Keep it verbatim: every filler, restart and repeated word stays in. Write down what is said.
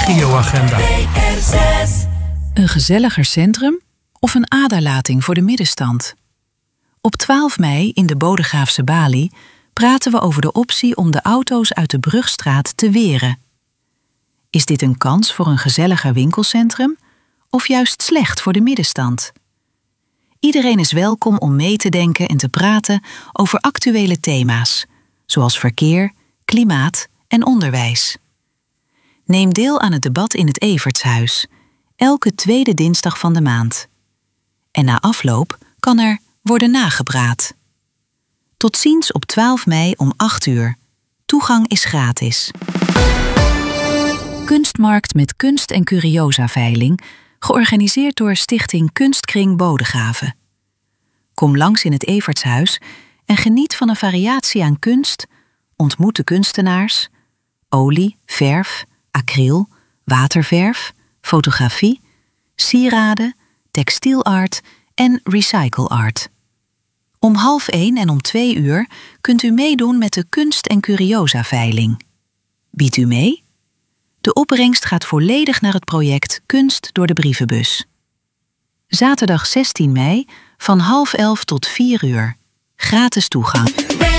regioagenda. Een gezelliger centrum of een aderlating voor de middenstand? Op twaalf mei in de Bodegraafse Bali praten we over de optie om de auto's uit de Brugstraat te weren. Is dit een kans voor een gezelliger winkelcentrum of juist slecht voor de middenstand? Iedereen is welkom om mee te denken en te praten over actuele thema's, zoals verkeer, klimaat en onderwijs. Neem deel aan het debat in het Evertshuis, elke tweede dinsdag van de maand. En na afloop kan er worden nagepraat. Tot ziens op twaalf mei om acht uur. Toegang is gratis. Kunstmarkt met kunst- en curiosa-veiling, georganiseerd door Stichting Kunstkring Bodegraven. Kom langs in het Evertshuis en geniet van een variatie aan kunst, ontmoet de kunstenaars, olie, verf, acryl, waterverf, fotografie, sieraden, textielart en recycle art. Om half één en om twee uur kunt u meedoen met de kunst- en curiosa-veiling. Biedt u mee? De opbrengst gaat volledig naar het project Kunst door de brievenbus. Zaterdag zestien mei van half elf tot vier uur. Gratis toegang.